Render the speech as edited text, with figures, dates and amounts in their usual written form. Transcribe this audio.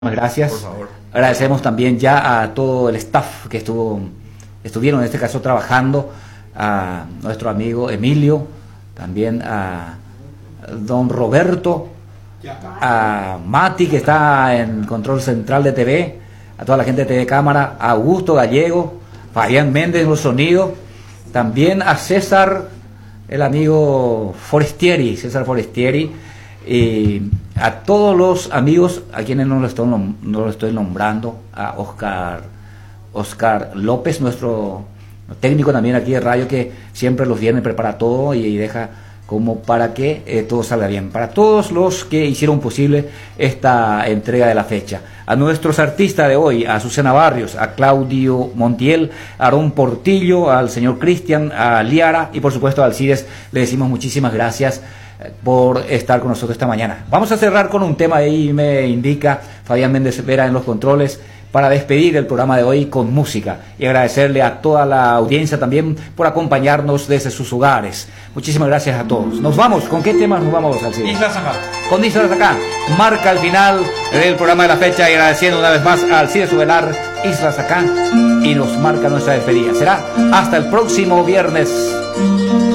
Gracias. Por favor. Agradecemos también ya a todo el staff que estuvieron en este caso trabajando, a nuestro amigo Emilio, también a don Roberto, a Mati que está en control central de TV, a toda la gente de TV Cámara, a Augusto Gallego, Fabián Méndez en los sonidos, también a César, el amigo César Forestieri, y a todos los amigos a quienes no lo estoy nombrando, a Oscar López, nuestro técnico también aquí de radio, que siempre los viernes prepara todo y deja como para que todo salga bien. Para todos los que hicieron posible esta entrega de la fecha. A nuestros artistas de hoy, a Susana Barrios, a Claudio Montiel, a Aarón Portillo, al señor Cristian, a Liara y por supuesto a Alcides, le decimos muchísimas gracias por estar con nosotros esta mañana. Vamos a cerrar con un tema, ahí me indica Fabián Méndez Vera en los controles, para despedir el programa de hoy con música y agradecerle a toda la audiencia también por acompañarnos desde sus hogares. Muchísimas gracias a todos. Nos vamos, ¿con qué temas nos vamos, Alcides? Islas Acá. Con Islas Acá, marca el final del programa de la fecha y agradeciendo una vez más a Alcides Ubelar, Islas Acá, y nos marca nuestra despedida. Será hasta el próximo viernes.